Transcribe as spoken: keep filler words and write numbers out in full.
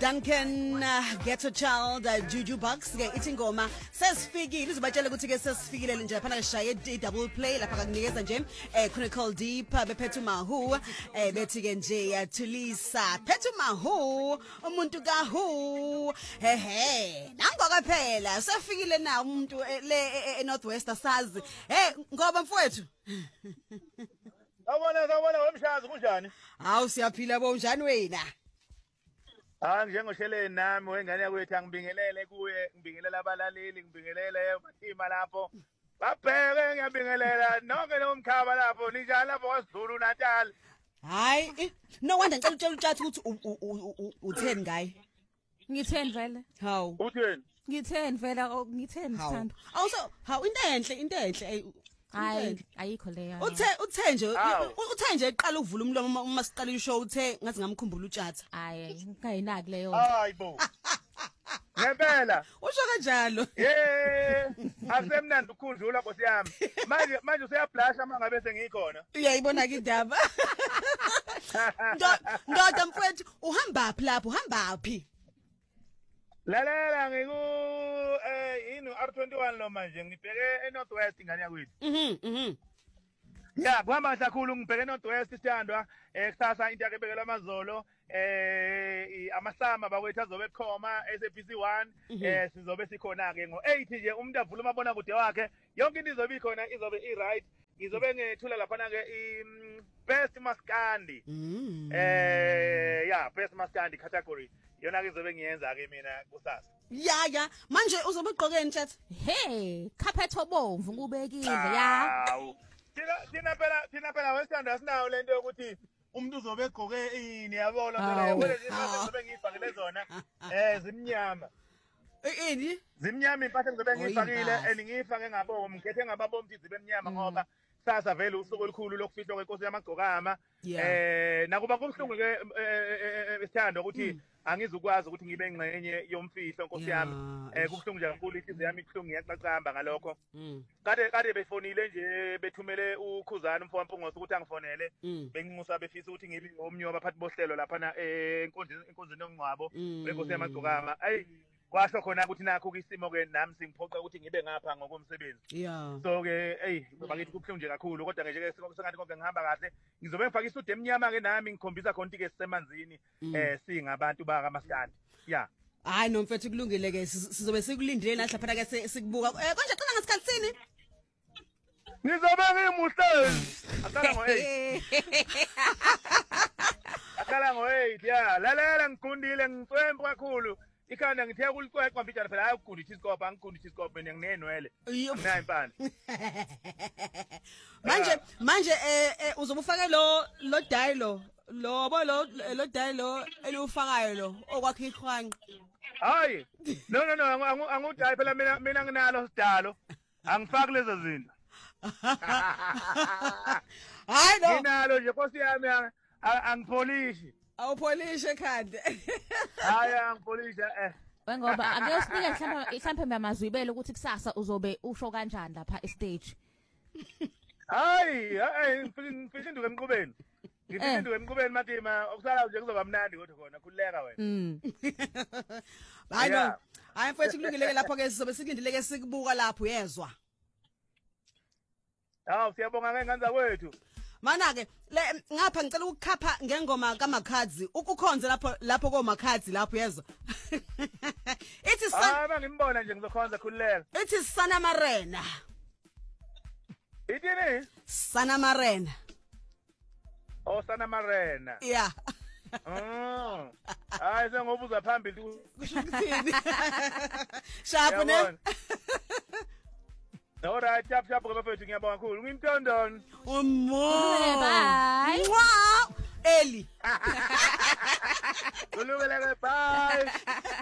Duncan uh, Ghetto Child uh, Juju Bucks ke ithi ngoma sesifikile uzobatshela ukuthi ke sesifikile nje phana shaye double play lapha kakunikeza nje eh Chronicle Deep bephethu mahu eh bethi ke nje yathulisa phethu mahu umuntu kahu hehe nangoka phela sefikile na umuntu le eNorthwest asazi hey ngoba mfowethu Awona awona wemshazi kunjani? Hawu siyaphila bo njani wena? Ah njengosheleni nami wengane yakwethu angibingelele kuye ngibingelela abalaleli ngibingelele umathima lapho. Babheke ngiyabingelela nonke nomkhaba lapho ninjani lapho kwaZulu Natal. Hayi no wonder ngicela utshela utshathi ukuthi u10 ngayi. Ngitheni vele? Hawu. Utheni? Ngitheni vele ngitheni sithando. Awuso hawu into enhle into enhle hayi ayikho leyo. Uthe uthe nje uthe nje eqala ukuvula umlomo uma siqala ishow uthe ngathi ngamkhumbula utshatha. Hayi ngayinaki leyo. Hayibo. Ngempela. Usho kanjalo. Eh asemnandi ukukhunjula Nkosi yami. Manje manje useyablasha mangabe sengikhona. Uyayibona ke indaba. Ndoda mfowethu uhamba phi lapho uhamba phi? Lalela ngiku eh yini R twenty-one lo manje ngibheke eNorthwest ingane yakwethu. Mhm mhm. Ya kuhamba kakhulu ngibheke eNorthwest isithandwa eh kusasa into yakebekela amazolo eh amasama bakwethu azobe ekhoma S A B C one eh sizobe sikhona ke ngo eight nje umuntu avula umabona kude wakhe yonke into izobe ikhona izobe i right ngizobe ngethula lapha ke i best maskandi eh ya best maskandi category yona ke izobe ngiyenza ke mina kusasa ya ya manje uzobe ugqokeni chat hey khaphetho bomvu ngubekile ya thina thina phela thina phela wesithanda sinayo lento yokuthi umuntu uzobe egqoke ini yabona phela yabona izobe ngifakile zona eh zimnyama ini zimnyama impahla ngizobe ngifakile engifake ngabo ngikhethe ngababomthi zibe emnyama ngoba sasa vele usuku olukhulu lokufihlwa kwenkosi yamagcokama eh nakuba kubhlungu ke isithando ukuthi angizukwazi ukuthi ngibe ingxenye yomfihlo nkosi yami eh kubhlungu nje kakhulu inhliziyo yami ibhlungu ngiyaqaqamba ngalokho kade kade befonile nje bethumele ukhuzana umfowampungosi ukuthi angifonele benginxusa befisa ukuthi ngibe ngomnyoba phathi bohlelo lapha na enkondleni enkondleni yongcwabo wenkosi yamagcokama ayi kwasho khona ukuthi nakho kwisimo ke nami singiphoqa ukuthi ngibe ngapha ngokomsebenzi yeah so ke hey bakithi kubhlungu nje kakhulu kodwa nje ke sengathi konke ngihamba kahle ngizobe ngifaka isudu emnyama ke nami ngikhombisa khonti ke sisemanzini eh singabantu baka maskandi yeah hayi nomfethu kulungile ke sizobe sikulindile nathi lapha ke sikubuka eh konje qala ngasikhathi sini ngizobe ngimuhlezi akala ngo eight akala ngo eight yeah lalela ngigundile ngicwembu kakhulu ikhanda ngithe kuliqweqa mbijana phela hayi ukugundi isikopha angigundi isikopha mina nginenwele mina impande manje manje eh uzobe ufake lo lo dialo lo bo lo lo dialo elufakayo lo okwakhe ikhwanqa hayi no no no angudayi phela mina mina nginalo sidalo angifaki lezo zinto hayi no nginalo nje Nkosi yami angipolishi awupolish ekhanda hayi angipolisha eh wengoba ake usinike mhlawumbe mhlawumbe amazwibele ukuthi kusasa uzobe usho kanjani lapha e stage hayi hayi ngifisa induke emqubeni ngifisa induke emqubeni mathima okusala nje kuzoba mnandi kodwa khona khulileka wena mm hayi no hayi mfethu kulungile lapho ke sizobe sikulindile ke sikubuka lapho yezwa hawu siyabonga ngenganza kwethu mana ke ngapha ngicela ukukhapha ngengoma kaMakhadzi ukukhonza lapho lapho koMakhadzi lapho yezwa ithi ah bangimbona nje ngizokhonza khulileka ithi Sana Marena idini Sana Marena oh Sana Marena yeah oh hayi sengobuza phambili kusho ukuthini sharp ne Alright, chap chap ke bafethu ngiyabonga kakhulu. Ngimtondoni. Umo. Bye. Wow. Eli. Kulungile ke bye.